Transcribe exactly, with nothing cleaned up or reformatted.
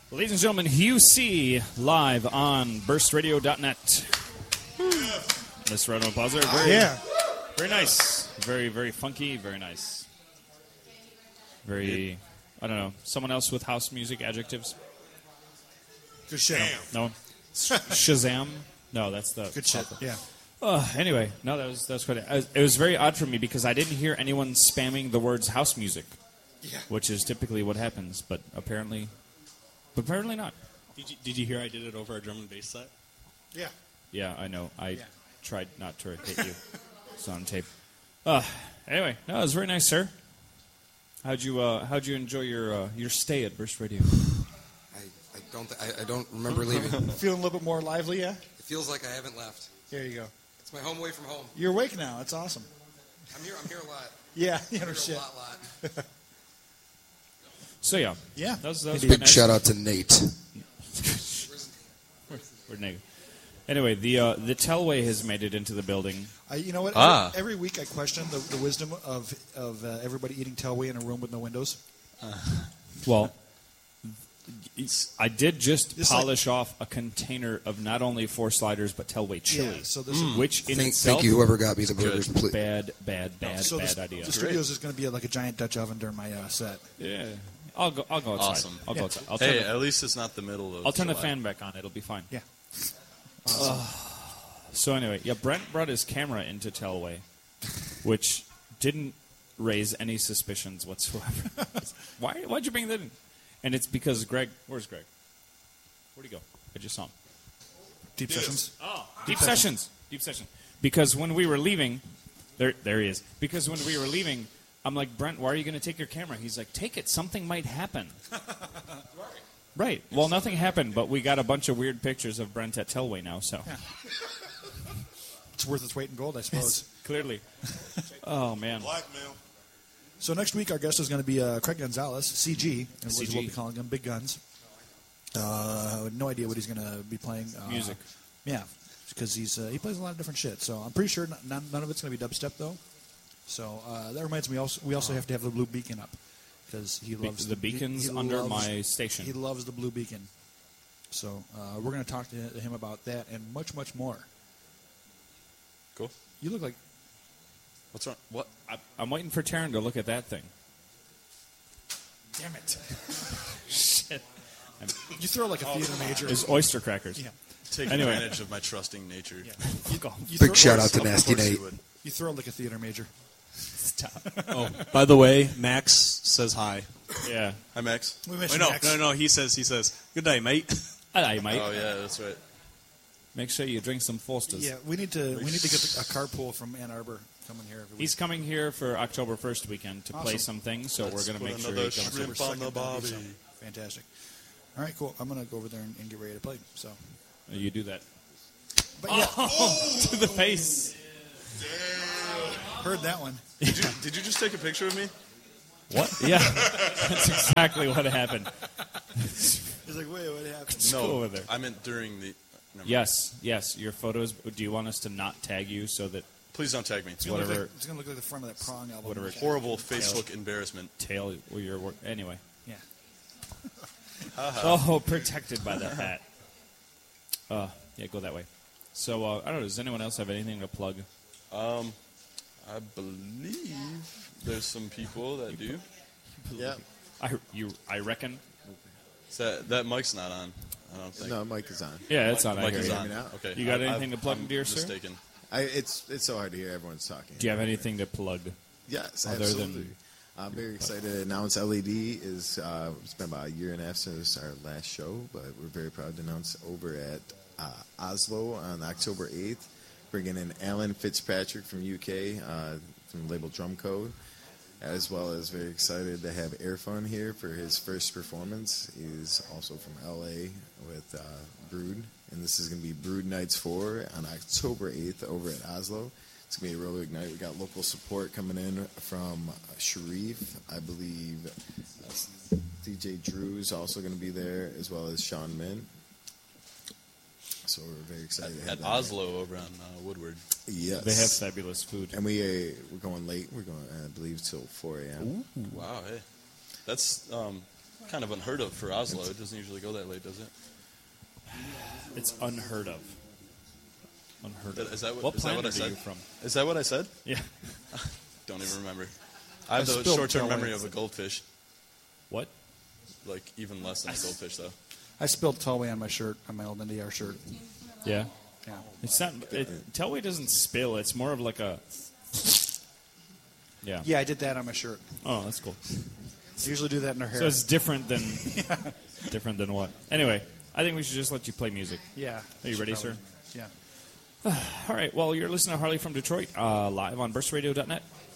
Ladies and gentlemen, Hugh C. live on burst radio dot net. Mister Ronald Buzzer, very, yeah. very nice. Very, very funky, very nice. Very, I don't know, someone else with house music adjectives? Good shit. No? Shazam? No, that's the... Good shit, yeah. Uh, anyway, no, that was that was quite. It was very odd for me because I didn't hear anyone spamming the words house music, yeah. which is typically what happens. But apparently, but apparently not. Did you, did you hear I did it over a drum and bass set? Yeah. Yeah, I know. I Yeah. tried not to hit you. It's on tape. Uh, anyway, no, it was very nice, sir. How'd you uh, How'd you enjoy your uh, your stay at Burst Radio? I, I don't th- I, I don't remember leaving. It Feeling a little bit more lively, yeah? feels like I haven't left. There you go. It's my home away from home. You're awake now. That's awesome. I'm here. I'm here a lot. Yeah, you I'm know here shit. a lot, lot. So yeah, Yeah. that was, that was Big pretty nice. shout out to Nate. We're negative. Anyway, the uh, the Telway has made it into the building. I, you know what? Ah. Every, every week I question the, the wisdom of of uh, everybody eating Telway in a room with no windows. Well, I did just It's polish off a container of not only Four Sliders but Telway chili, Yeah, so this is- which in Thank, itself thank you, whoever got me the burgers. Please. bad, bad, bad, so bad the, idea. the studios is going to be like a giant Dutch oven during my uh, set. Yeah, I'll go. I'll go outside. Awesome. I'll Yeah. go outside. I'll turn, Hey, the, at least it's not the middle of I'll turn the July. fan back on. It'll be fine. Yeah. So anyway, yeah, Brent brought his camera into Telway, which didn't raise any suspicions whatsoever. Why? Why'd you bring that in? And it's because Greg. Where's Greg? Where'd he go? I just saw him. Deep sessions. Oh, deep sessions. Deep session. Because when we were leaving, there, there he is. Because when we were leaving, I'm like, Brent, why are you going to take your camera? He's like, take it. Something might happen. Right. Well, nothing happened, but we got a bunch of weird pictures of Brent at Telway now. So Yeah. It's worth its weight in gold, I suppose. clearly. Oh man. Blackmail. So next week our guest is going to be uh, Craig Gonzalez, C G, and C G. we'll be calling him Big Guns. Uh, no idea what he's going to be playing. Uh, Music. Yeah, because he's uh, he plays a lot of different shit. So I'm pretty sure n- none, none of it's going to be dubstep though. So uh, that reminds me, also we also have to have the blue beacon up because he Be- loves the he- beacon's he under loves- my station. He loves the blue beacon. So uh, we're going to talk to him about that and much much more. Cool. You look like What's wrong? What? I, I'm waiting for Taryn to look at that thing. damn it. Shit. You throw like a theater major. It's oyster crackers. Yeah. Take Anyway. advantage of my trusting nature. Yeah. Fuck off. You Big throw, shout out to Of Nasty course you Nate. would. You throw like a theater major. Stop. Oh, by the way, Max says hi. Yeah. Hi, Max. We Wait, mentioned no, Max. no, no. He says, he says, good day, mate. Hello, mate. Oh, yeah, that's right. Make sure you drink some Fosters. Yeah, we need to we need to get the, a carpool from Ann Arbor coming here every week. He's coming here for October first weekend to play Awesome. some things, so Let's we're going to put make sure another he comes shrimp over. on the Second, that'd be bobby. some- Fantastic. All right, cool. I'm gonna go over there and, and get ready to play. So, You do that. but yeah, To the face. heard that one. Did you, did you just take a picture of me? What? Yeah. That's exactly what happened. He's like, wait, what happened? No, go over there. I meant during the... never mind. Yes, yes. Your photos. Do you want us to not tag you so that Please don't tag me. It's gonna, look whatever- like, it's gonna look like the front of that Prong album. Whatever. Horrible Facebook embarrassment. tail or your work? Anyway. Yeah. Oh, protected by that hat. Uh, yeah, go that way. So, uh, I don't know. Does anyone else have anything to plug? Um, I believe there's some people that do. Yeah. I, you, I reckon. Is that, that mic's not on, I don't think. No, mic is on. Yeah, it's on. I Mic hear is you. on. me now? Okay. You got I- anything I've- to plug, I'm dear sir? mistaken. I, it's it's so hard to hear everyone's talking. Do you have anything to plug? Yes, other absolutely. than- I'm very excited to announce L E D is. Uh, it's been about a year and a half since our last show, but we're very proud to announce over at uh, Oslo on October eighth, bringing in Alan Fitzpatrick from U K uh, from the label Drum Code, as well as very excited to have Airfun here for his first performance. He's also from L A with uh, Brood, and this is going to be Brood Nights four on October eighth over at Oslo. It's going to be a real big night. We got local support coming in from Sharif, I believe. Uh, D J Drew's also going to be there, as well as Sean Mint. So we're very excited to have At that. Oslo over on uh, Woodward. Yes. They have fabulous food. And we, uh, we're going late. We're going, I believe, till four a.m. Wow, hey. That's, um, Kind of unheard of for Oslo. It doesn't usually go that late, does it? It's unheard of. Unheard of. Is that what, what is that planet what I are said? you from? Is that what I said? Yeah. Don't even remember. I have I the spilled short-term tail memory lights. of a goldfish. What? Like, even less than a goldfish, though. I spilled Tallway on my shirt, on my old N D R shirt. Yeah. Yeah. It's not. It, Telway doesn't spill. It's more of like a. Yeah. Yeah, I did that on my shirt. Oh, that's cool. I usually do that in her hair. So it's different than. Different than what? Anyway, I think we should just let you play music. yeah. Are you ready, Probably. sir? Yeah. All right. Well, you're listening to Harley from Detroit, uh, live on burst radio dot net.